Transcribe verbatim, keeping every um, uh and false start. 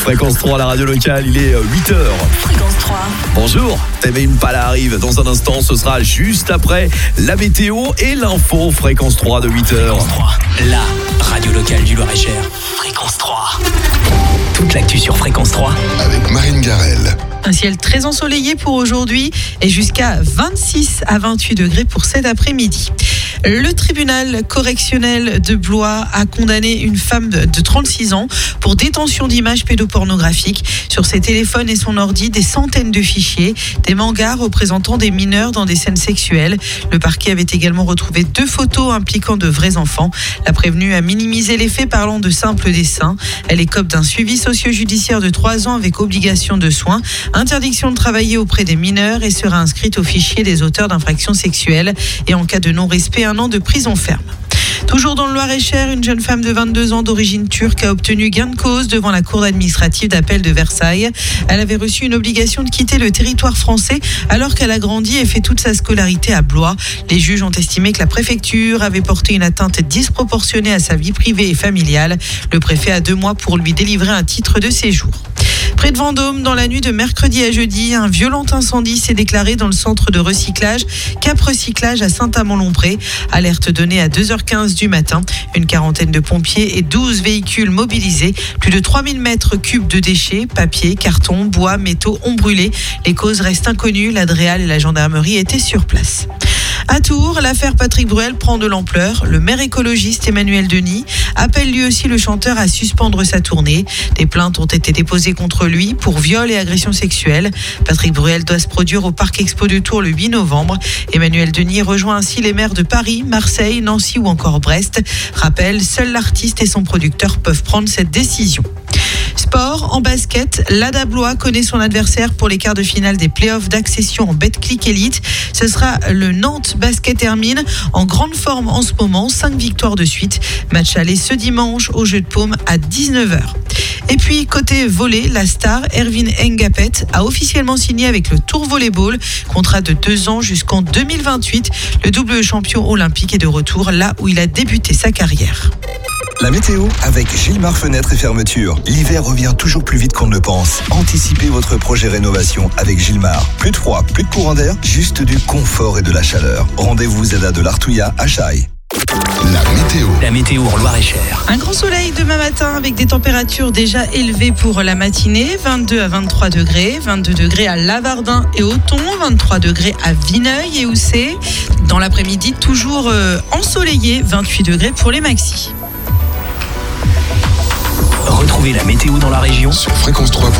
Fréquence trois, la radio locale, il est huit heures. Fréquence trois. Bonjour, Teve Impala arrive dans un instant, ce sera juste après la météo et l'info. Fréquence trois de huit heures. Fréquence trois, la radio locale du Loir-et-Cher. Fréquence trois. Toute l'actu sur Fréquence trois. Avec Marine Garel. Un ciel très ensoleillé pour aujourd'hui et jusqu'à vingt-six à vingt-huit degrés pour cet après-midi. Le tribunal correctionnel de Blois a condamné une femme de trente-six ans pour détention d'images pédopornographiques. Sur ses téléphones et son ordi, des centaines de fichiers, des mangas représentant des mineurs dans des scènes sexuelles. Le parquet avait également retrouvé deux photos impliquant de vrais enfants. La prévenue a minimisé les faits parlant de simples dessins. Elle écope d'un suivi socio-judiciaire de trois ans avec obligation de soins, interdiction de travailler auprès des mineurs et sera inscrite au fichier des auteurs d'infractions sexuelles et en cas de non-respect, un an de prison ferme. Toujours dans le Loir-et-Cher, une jeune femme de vingt-deux ans d'origine turque a obtenu gain de cause devant la cour administrative d'appel de Versailles. Elle avait reçu une obligation de quitter le territoire français alors qu'elle a grandi et fait toute sa scolarité à Blois. Les juges ont estimé que la préfecture avait porté une atteinte disproportionnée à sa vie privée et familiale. Le préfet a deux mois pour lui délivrer un titre de séjour. Près de Vendôme, dans la nuit de mercredi à jeudi, un violent incendie s'est déclaré dans le centre de recyclage Cap Recyclage à Saint-Amand-Lompré. Alerte donnée à deux heures quinze du matin. Une quarantaine de pompiers et douze véhicules mobilisés. Plus de trois mille mètres cubes de déchets, papier, carton, bois, métaux ont brûlé. Les causes restent inconnues. La Dreal et la gendarmerie étaient sur place. À Tours, l'affaire Patrick Bruel prend de l'ampleur. Le maire écologiste Emmanuel Denis appelle lui aussi le chanteur à suspendre sa tournée. Des plaintes ont été déposées contre lui pour viol et agression sexuelle. Patrick Bruel doit se produire au Parc Expo de Tours le huit novembre. Emmanuel Denis rejoint ainsi les maires de Paris, Marseille, Nancy ou encore Brest. Rappel, seul l'artiste et son producteur peuvent prendre cette décision. Sport, en basket, l'Ada Blois connaît son adversaire pour les quarts de finale des playoffs d'accession en Betclic Elite. Ce sera le Nantes Basket Hermine, en grande forme en ce moment, cinq victoires de suite. Match aller ce dimanche au Jeu de Paume à dix-neuf heures. Et puis côté volley, la star Erwin Ngapet a officiellement signé avec le Tour Volleyball, contrat de deux ans jusqu'en deux mille vingt-huit. Le double champion olympique est de retour là où il a débuté sa carrière. La météo avec Gilmar Fenêtres et Fermetures. L'hiver revient toujours plus vite qu'on ne le pense. Anticipez votre projet rénovation avec Gilmar. Plus de froid, plus de courant d'air, juste du confort et de la chaleur. Rendez-vous Zeda de l'Artouilla à Chaille. La météo. La météo en Loir-et-Cher. Un grand soleil demain matin avec des températures déjà élevées pour la matinée. vingt-deux à vingt-trois degrés. vingt-deux degrés à Lavardin et Othon. vingt-trois degrés à Vineuil et Houssay. Dans l'après-midi, toujours euh, ensoleillé. vingt-huit degrés pour les maxis. Retrouvez la météo dans la région Sur fréquence trois.